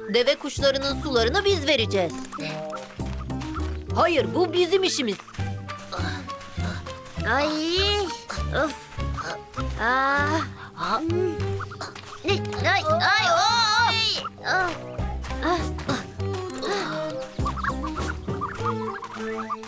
Deve kuşlarının sularını biz vereceğiz. Hayır, bu bizim işimiz. Ay, of. Ah. Ay, ay, oy. Ah. Ah.